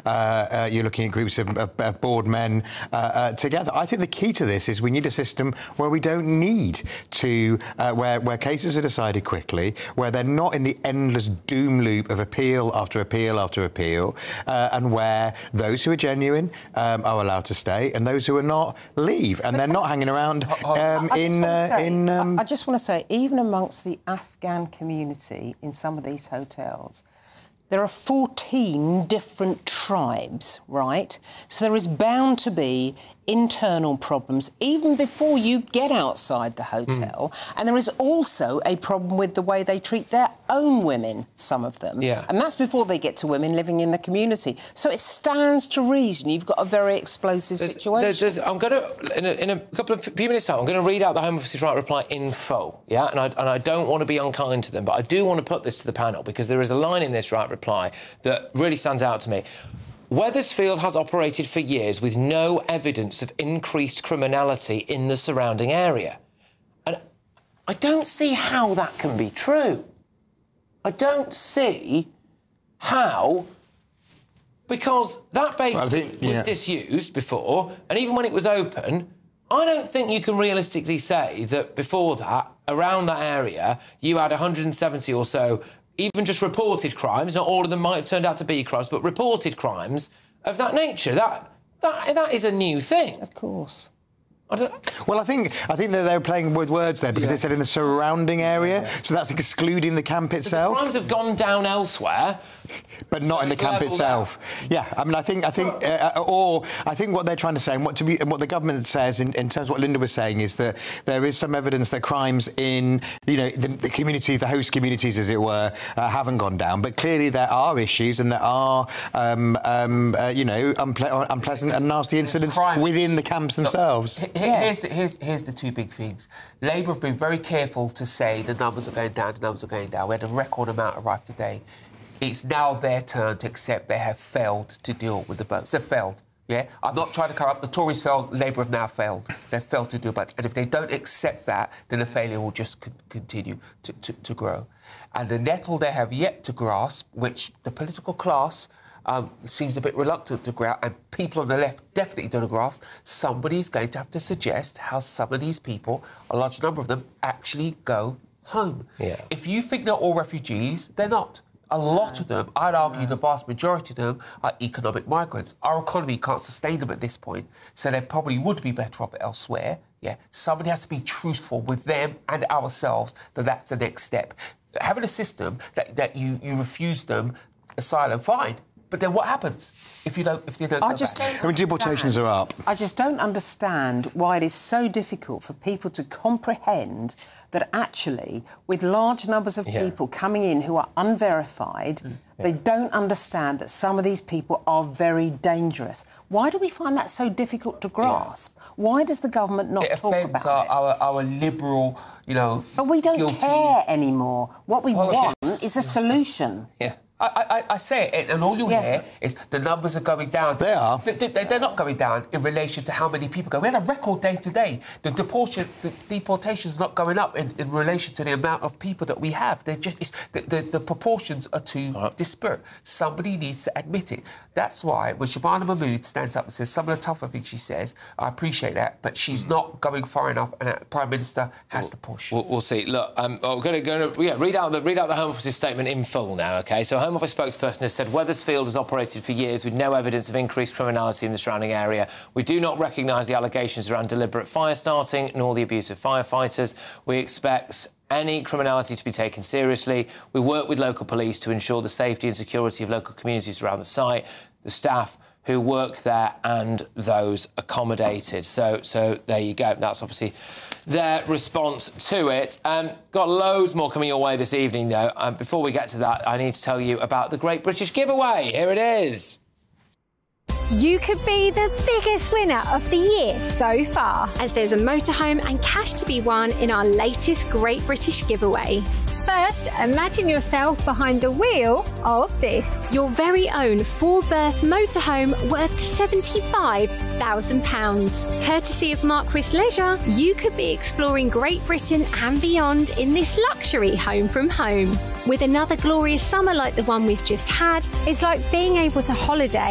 you're looking at groups of bored men together. I think the key to this is we need a system where we don't need to, where cases are decided quickly, where they're not in the endless doom loop of appeal after appeal after appeal, and where those who are genuine are allowed to stay, and those who are not leave, and they're not hanging around I just want to say, even amongst the Afghan community in some of these hotels, there are 14 different tribes, right? So there is bound to be internal problems even before you get outside the hotel. And there is also a problem with the way they treat their own women, some of them. Yeah. And that's before they get to women living in the community. So it stands to reason you've got a very explosive situation. I'm going to, in a few minutes' time, I'm going to read out the Home Office's right reply in full, yeah? And I don't want to be unkind to them, but I do want to put this to the panel because there is a line in this right reply that really stands out to me. Wethersfield has operated for years with no evidence of increased criminality in the surrounding area. And I don't see how that can be true. I don't see how, because that base was disused before, and even when it was open, I don't think you can realistically say that before that, around that area, you had 170 or so even just reported crimes. Not all of them might have turned out to be crimes, but reported crimes of that nature. That is a new thing. Of course. Well, I think that they're playing with words there because they said in the surrounding area, so that's excluding the camp itself. The crimes have gone down elsewhere, but not in the camp itself. Yeah, I mean, I think what they're trying to say, and what the government says in terms of what Linda was saying, is that there is some evidence that crimes in the community, the host communities, as it were, haven't gone down. But clearly there are issues, and there are unpleasant and nasty incidents within the camps themselves. Here's the two big things. Labour have been very careful to say the numbers are going down, the numbers are going down. We had a record amount arrive today. It's now their turn to accept they have failed to deal with the boats. They've failed, yeah? I'm not trying to cover up. The Tories failed, Labour have now failed. They've failed to deal with boats. And if they don't accept that, then the failure will just continue to grow. And the nettle they have yet to grasp, which the political class seems a bit reluctant to grasp, and people on the left definitely don't grasp, somebody's going to have to suggest how some of these people, a large number of them, actually go home. Yeah. If you think they're all refugees, they're not. A lot of them, I'd argue the vast majority of them, are economic migrants. Our economy can't sustain them at this point, so they probably would be better off elsewhere. Yeah, somebody has to be truthful with them and ourselves that that's the next step. Having a system that you refuse them asylum, fine. But then what happens if you don't go back? I mean, deportations are up. I just don't understand why it is so difficult for people to comprehend that actually, with large numbers of people coming in who are unverified, they don't understand that some of these people are very dangerous. Why do we find that so difficult to grasp? Why does the government not talk about it? Our liberal, But we don't care anymore. What we want is a solution. Yeah. I say it, and all you hear is the numbers are going down. They are. They're not going down in relation to how many people go. We had a record day today. The deportations are not going up in relation to the amount of people that we have. They're just the proportions are too disparate. Somebody needs to admit it. That's why when Shabana Mahmood stands up and says some of the tougher things she says, I appreciate that, but she's not going far enough, and the Prime Minister has to push. We'll see. Look, we're going to read out the Home Office's statement in full now. OK, so Home Office spokesperson has said Wethersfield has operated for years with no evidence of increased criminality in the surrounding area. We do not recognise the allegations around deliberate fire starting nor the abuse of firefighters. We expect any criminality to be taken seriously. We work with local police to ensure the safety and security of local communities around the site, the staff who work there and those accommodated. So there you go. That's obviously their response to it. Got loads more coming your way this evening, though. Before we get to that, I need to tell you about the Great British Giveaway. Here it is. You could be the biggest winner of the year so far, as there's a motorhome and cash to be won in our latest Great British Giveaway. First, imagine yourself behind the wheel of this. Your very own 4-berth motorhome worth £75,000. Courtesy of Marquis Leisure, you could be exploring Great Britain and beyond in this luxury home from home. With another glorious summer like the one we've just had, it's like being able to holiday